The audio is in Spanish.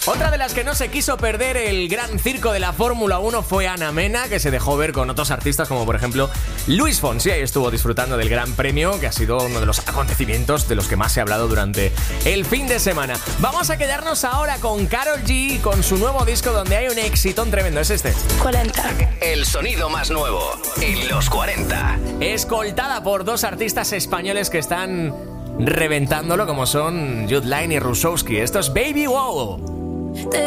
Otra de las que no se quiso perder el gran circo de la Fórmula 1 fue Ana Mena, que se dejó ver con otros artistas como por ejemplo Luis Fonsi. Ahí estuvo disfrutando del Gran Premio, que ha sido uno de los acontecimientos de los que más se ha hablado durante el fin de semana. Vamos a quedarnos ahora con Karol G, con su nuevo disco donde hay un éxito tremendo. Es este. 40. El sonido más nuevo en los 40. Escoltada por dos artistas españoles que están reventándolo, como son Jude Line y Rusowski. Esto es Baby Wow.